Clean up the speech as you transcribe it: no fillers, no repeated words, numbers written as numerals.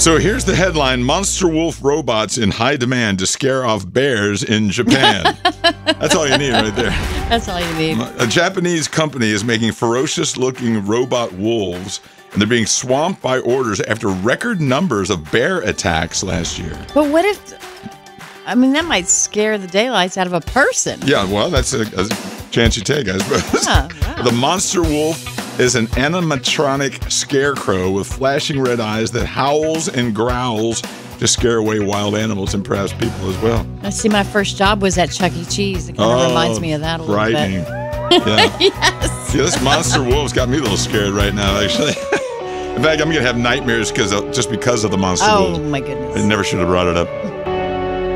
So here's the headline: Monster wolf robots in high demand to scare off bears in Japan. That's all you need right there. That's all you need. A Japanese company is making ferocious-looking robot wolves, and they're being swamped by orders after record numbers of bear attacks last year. But what if... I mean, that might scare the daylights out of a person. Yeah, well, that's a chance you take, I suppose. Yeah, wow. The monster wolf is an animatronic scarecrow with flashing red eyes that howls and growls to scare away wild animals and perhaps people as well. I see, my first job was at Chuck E. Cheese. It kind of reminds me of that a little frightening. bit. Yeah. Yes. See, this monster wolf's got me a little scared right now, actually. In fact, I'm going to have nightmares just because of the monster wolf. Oh, my goodness. I never should have brought it up.